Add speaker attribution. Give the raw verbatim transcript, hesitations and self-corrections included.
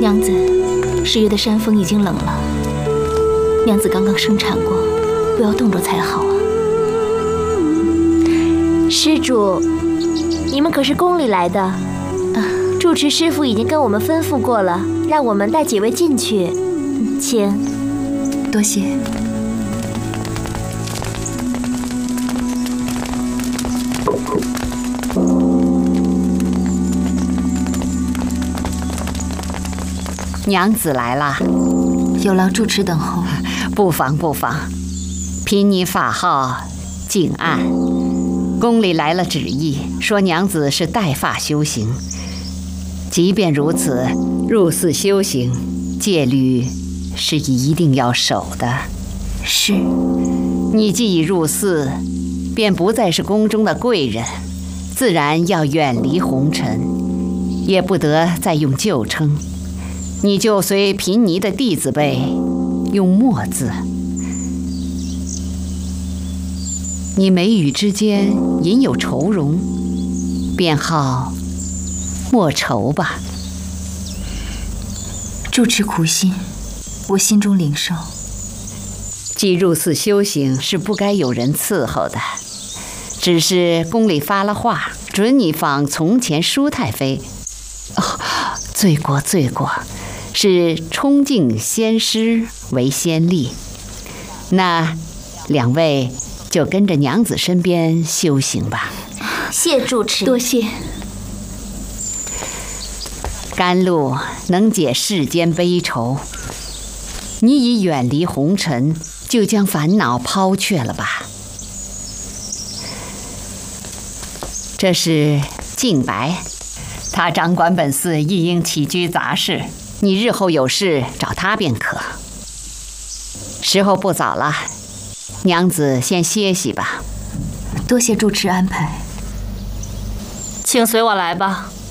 Speaker 1: 娘子，十月的山风已经冷了，娘子刚刚生产过，不要冻着才好啊。
Speaker 2: 施主，你们可是宫里来的，啊，住持师傅已经跟我们吩咐过了，让我们带几位进去，请。
Speaker 1: 多谢。
Speaker 3: 娘子来了，
Speaker 1: 有劳住持等候。
Speaker 3: 不妨不妨，贫尼法号静安，宫里来了旨意，说娘子是带发修行。即便如此，入寺修行，戒律是一定要守的。
Speaker 1: 是。
Speaker 3: 你既已入寺，便不再是宫中的贵人，自然要远离红尘，也不得再用旧称。你就随贫尼的弟子辈，用墨字。你眉宇之间隐有愁容，便号莫愁吧。
Speaker 1: 住持苦心，我心中领受。
Speaker 3: 既入寺修行，是不该有人伺候的。只是宫里发了话，准你仿从前舒太妃。哦，罪过罪过。是冲敬先师为先例，那两位就跟着娘子身边修行吧。
Speaker 2: 谢住持，
Speaker 1: 多谢。
Speaker 3: 甘露能解世间悲愁，你已远离红尘，就将烦恼抛却了吧。这是净白，他掌管本寺一应起居杂事。你日后有事找他便可。时候不早了，娘子先歇息吧。
Speaker 1: 多谢住持安排。
Speaker 2: 请随我来吧。